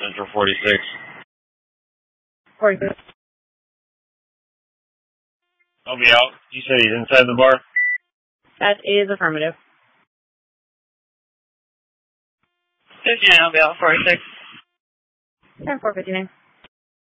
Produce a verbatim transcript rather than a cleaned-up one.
Central forty-six. forty-six. I'll be out. You said he's inside the bar? That is affirmative. fifty-nine, I'll be out. forty-six. ten four fifty-nine.